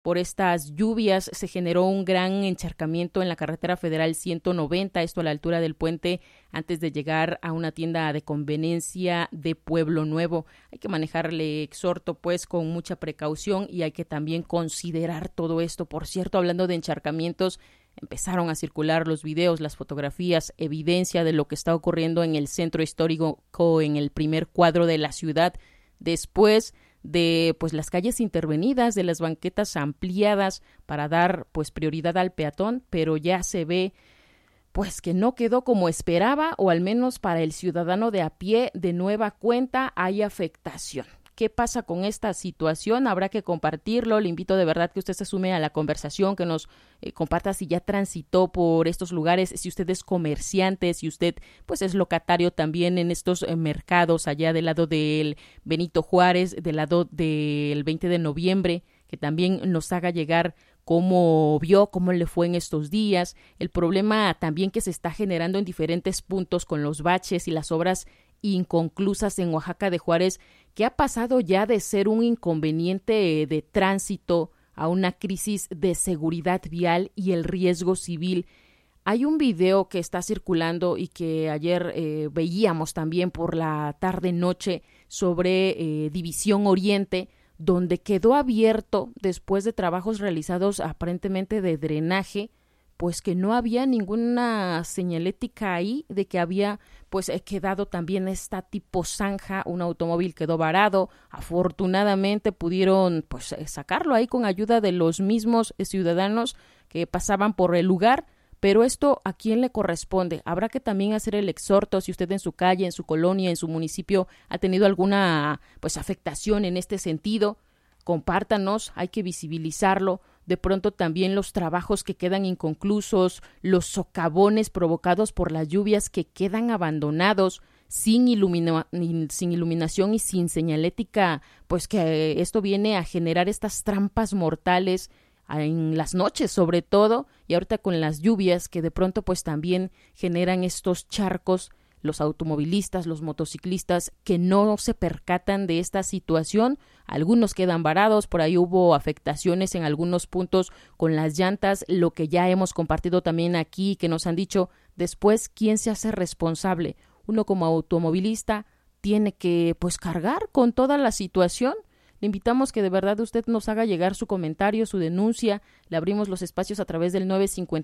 Por estas lluvias se generó un gran encharcamiento en la carretera federal 190, esto a la altura del puente antes de llegar a una tienda de conveniencia de Pueblo Nuevo. Hay que manejarle, exhorto, pues con mucha precaución y hay que también considerar todo esto. Por cierto, hablando de encharcamientos, empezaron a circular los videos, las fotografías, evidencia de lo que está ocurriendo en el centro histórico, en el primer cuadro de la ciudad, después de pues las calles intervenidas, de las banquetas ampliadas para dar pues prioridad al peatón, pero ya se ve pues que no quedó como esperaba, o al menos para el ciudadano de a pie de nueva cuenta hay afectación. ¿Qué pasa con esta situación? Habrá que compartirlo. Le invito de verdad que usted se sume a la conversación, que nos comparta si ya transitó por estos lugares, si usted es comerciante, si usted pues es locatario también en estos mercados allá del lado del Benito Juárez, del lado del 20 de noviembre, que también nos haga llegar cómo vio, cómo le fue en estos días, el problema también que se está generando en diferentes puntos con los baches y las obras inconclusas en Oaxaca de Juárez, que ha pasado ya de ser un inconveniente de tránsito a una crisis de seguridad vial y el riesgo civil. Hay un video que está circulando y que ayer veíamos también por la tarde-noche sobre División Oriente, donde quedó abierto después de trabajos realizados aparentemente de drenaje, pues que no había ninguna señalética ahí de que había pues quedado también esta tipo zanja, un automóvil quedó varado. Afortunadamente pudieron pues sacarlo ahí con ayuda de los mismos ciudadanos que pasaban por el lugar. Pero esto, ¿a quién le corresponde? Habrá que también hacer el exhorto si usted en su calle, en su colonia, en su municipio ha tenido alguna pues afectación en este sentido. Compártanos, hay que visibilizarlo. De pronto también los trabajos que quedan inconclusos, los socavones provocados por las lluvias que quedan abandonados, sin iluminación y sin señalética, pues que esto viene a generar estas trampas mortales en las noches sobre todo, y ahorita con las lluvias que de pronto pues también generan estos charcos. Los automovilistas, los motociclistas que no se percatan de esta situación, algunos quedan varados, por ahí hubo afectaciones en algunos puntos con las llantas, lo que ya hemos compartido también aquí, que nos han dicho después quién se hace responsable. Uno como automovilista tiene que pues cargar con toda la situación. Le invitamos que de verdad usted nos haga llegar su comentario, su denuncia. Le abrimos los espacios a través del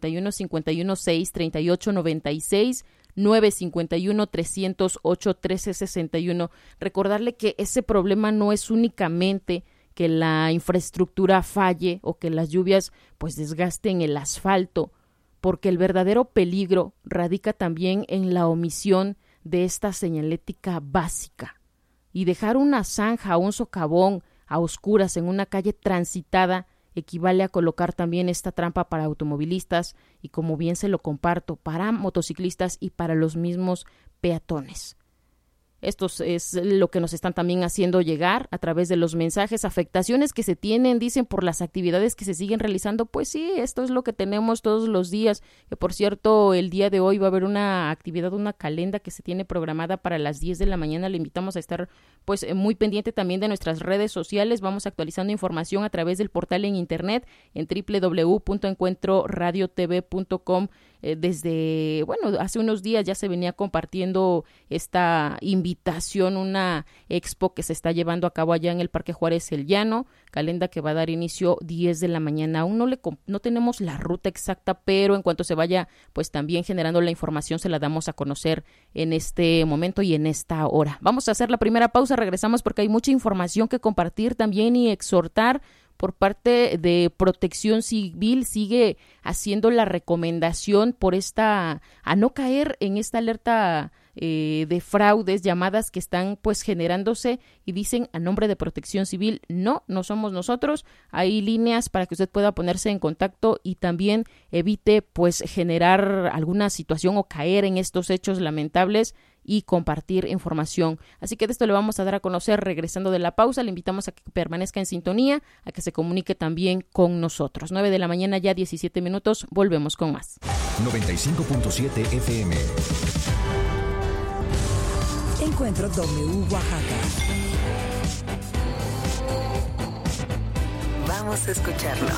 951-516-3896, 951-308-1361. Recordarle que ese problema no es únicamente que la infraestructura falle o que las lluvias pues desgasten el asfalto, porque el verdadero peligro radica también en la omisión de esta señalética básica. Y dejar una zanja o un socavón a oscuras en una calle transitada equivale a colocar también esta trampa para automovilistas y, como bien se lo comparto, para motociclistas y para los mismos peatones. Esto es lo que nos están también haciendo llegar a través de los mensajes, afectaciones que se tienen, dicen, por las actividades que se siguen realizando. Pues sí, esto es lo que tenemos todos los días, que por cierto, el día de hoy va a haber una actividad, una calenda que se tiene programada para las 10 de la mañana. Le invitamos a estar pues muy pendiente también de nuestras redes sociales. Vamos actualizando información a través del portal en internet en www.encuentroradiotv.com. Desde, hace unos días ya se venía compartiendo esta invitación, una expo que se está llevando a cabo allá en el Parque Juárez El Llano, calenda que va a dar inicio 10 de la mañana. Aún no tenemos la ruta exacta, pero en cuanto se vaya pues también generando la información se la damos a conocer en este momento y en esta hora. Vamos a hacer la primera pausa, regresamos porque hay mucha información que compartir también y exhortar. Por parte de Protección Civil sigue haciendo la recomendación a no caer en esta alerta de fraudes, llamadas que están pues generándose, y dicen a nombre de Protección Civil, no somos nosotros. Hay líneas para que usted pueda ponerse en contacto y también evite pues generar alguna situación o caer en estos hechos lamentables y compartir información. Así que de esto le vamos a dar a conocer regresando de la pausa. Le invitamos a que permanezca en sintonía, a que se comunique también con nosotros. 9 de la mañana, ya 17 minutos. Volvemos con más. 95.7 FM. Encuentro W Oaxaca. Vamos a escucharlo.